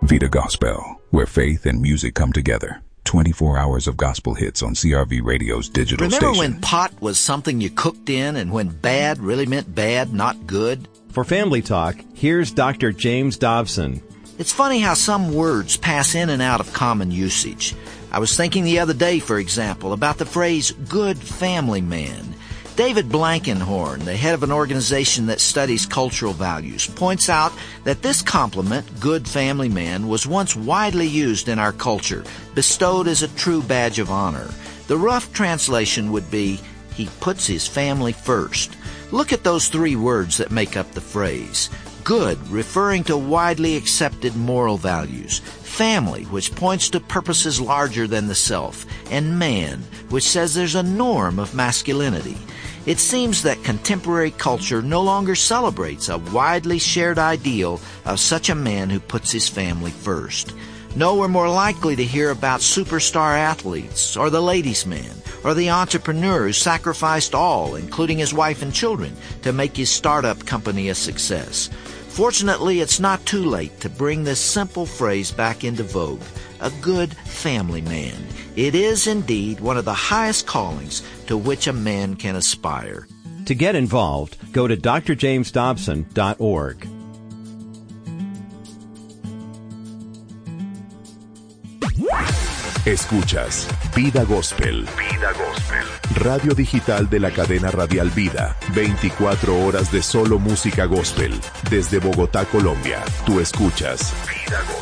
Vida Gospel, where faith and music come together. 24 hours of gospel hits on CRV Radio's digital Remember station. when pot was something you cooked in and when bad really meant bad, not good? For Family Talk, here's Dr. James Dobson. It's funny how some words pass in and out of common usage. I was thinking the other day, for example, about the phrase good family man. David Blankenhorn, the head of an organization that studies cultural values, points out that this compliment, good family man, was once widely used in our culture, bestowed as a true badge of honor. The rough translation would be, he puts his family first. Look at those three words that make up the phrase. Good, referring to widely accepted moral values. Family, which points to purposes larger than the self. And man, which says there's a norm of masculinity. It seems that contemporary culture no longer celebrates a widely shared ideal of such a man who puts his family first. No, we're more likely to hear about superstar athletes, or the ladies' man, or the entrepreneur who sacrificed all, including his wife and children, to make his startup company a success. Fortunately, it's not too late to bring this simple phrase back into vogue. A good family man. It is indeed one of the highest callings to which a man can aspire. To get involved, go to drjamesdobson.org. Escuchas Vida Gospel. Vida Gospel. Radio digital de la cadena radial Vida. 24 horas de solo música gospel. Desde Bogotá, Colombia. Tú escuchas Vida Gospel.